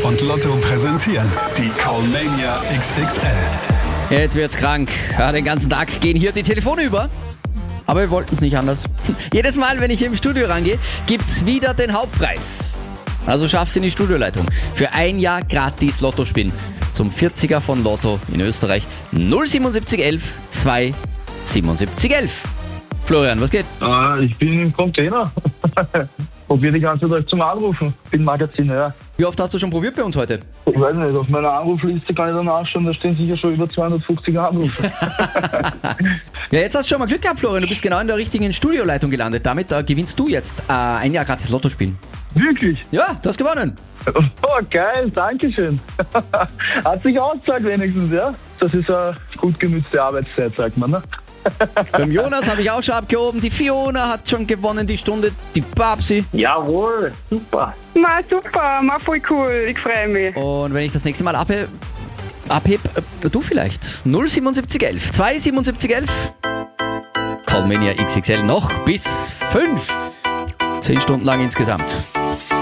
und Lotto präsentieren die Callmania XXL. Jetzt wird's krank. Ja, den ganzen Tag gehen hier die Telefone über. Aber wir wollten es nicht anders. Jedes Mal, wenn ich hier im Studio rangehe, gibt's wieder den Hauptpreis. Also schaff's in die Studioleitung. Für ein Jahr gratis Lotto spielen. Zum 40er von Lotto in Österreich. 07711 27711. Florian, was geht? Ich bin im Container. Probier die ganze Zeit zum Anrufen. Bin Magazinär. Wie oft hast du schon probiert bei uns heute? Ich weiß nicht, auf meiner Anrufliste kann ich dann nachschauen, da stehen sicher schon über 250 Anrufe. Ja, jetzt hast du schon mal Glück gehabt, Florian. Du bist genau in der richtigen Studioleitung gelandet. Damit gewinnst du jetzt ein Jahr gratis Lotto spielen. Wirklich? Ja, du hast gewonnen. Oh, geil, dankeschön. Hat sich ausgezahlt wenigstens, ja? Das ist eine gut genützte Arbeitszeit, sagt man, ne? Beim Jonas habe ich auch schon abgehoben. Die Fiona hat schon gewonnen die Stunde. Die Babsi. Jawohl, super. Super, voll cool, ich freue mich. Und wenn ich das nächste Mal abheb, du vielleicht. 07711 27711. Callmania XXL noch bis 5. 10 Stunden lang insgesamt.